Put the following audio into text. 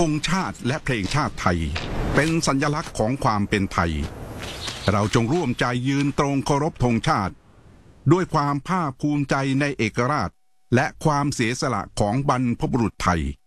งชาติและเพลงชาติไทยเป็นสัญลักษณ์ของความเป็นไทยเราจงร่วมใจยืนตรงเคารพธงชาติด้วยความภาคภูมิใจในเอกราชและความเสียสละของบรรพบุรุษไทย